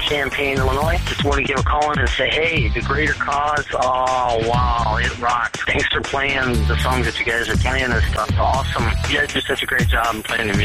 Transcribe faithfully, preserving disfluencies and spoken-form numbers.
Champaign, Illinois. Just want to give a call in and say, hey, the Greater Cause, oh, wow, it rocks. Thanks for playing the songs that you guys are playing and stuff. Awesome. You guys do such a great job in playing the music.